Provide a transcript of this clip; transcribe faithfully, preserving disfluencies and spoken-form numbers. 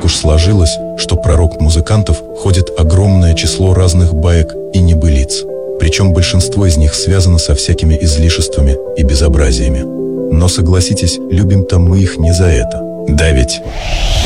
Так уж сложилось, что про рок-музыкантов ходит огромное число разных баек и небылиц. Причем большинство из них связано со всякими излишествами и безобразиями. Но согласитесь, любим-то мы их не за это. Да ведь?